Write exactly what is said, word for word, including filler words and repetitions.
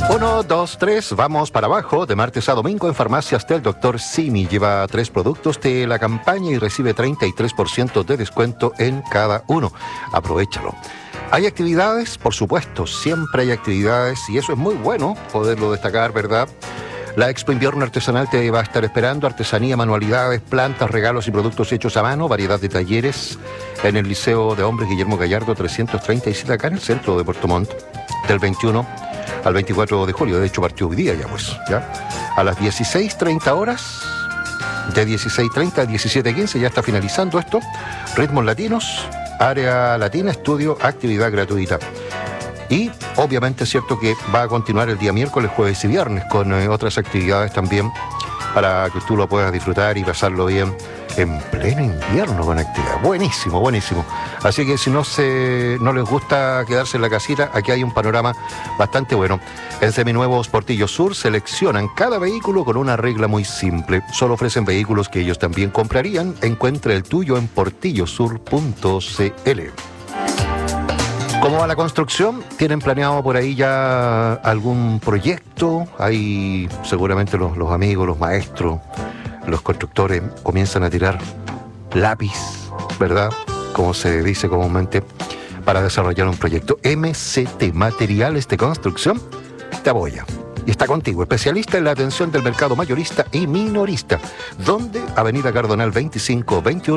Uno, dos, tres, vamos para abajo. De martes a domingo en Farmacias del doctor Simi. Lleva tres productos de la campaña y recibe treinta y tres por ciento de descuento en cada uno. Aprovechalo. ¿Hay actividades? Por supuesto, siempre hay actividades y eso es muy bueno poderlo destacar, ¿verdad? La Expo Invierno Artesanal te va a estar esperando. Artesanía, manualidades, plantas, regalos y productos hechos a mano. Variedad de talleres en el Liceo de Hombres Guillermo Gallardo trescientos treinta y siete, acá en el centro de Puerto Montt, del veintiuno al veinticuatro de julio. De hecho, partió hoy día ya, pues, ¿ya? A las dieciséis treinta horas, de dieciséis treinta a diecisiete quince, ya está finalizando esto. Ritmos latinos, área latina, estudio, actividad gratuita. Y obviamente es cierto que va a continuar el día miércoles, jueves y viernes con eh, otras actividades también para que tú lo puedas disfrutar y pasarlo bien en pleno invierno con actividad. Buenísimo, buenísimo. Así que si no se no les gusta quedarse en la casita, aquí hay un panorama bastante bueno. En Seminuevos Portillo Sur seleccionan cada vehículo con una regla muy simple. Solo ofrecen vehículos que ellos también comprarían. Encuentre el tuyo en portillosur punto cl. ¿Cómo va la construcción? ¿Tienen planeado por ahí ya algún proyecto? Hay seguramente los, los amigos, los maestros, los constructores comienzan a tirar lápiz, ¿verdad? Como se dice comúnmente, para desarrollar un proyecto. M C T, Materiales de Construcción, te apoya. Y está contigo, especialista en la atención del mercado mayorista y minorista. ¿Dónde? Avenida Cardonal veinticinco veintiuno.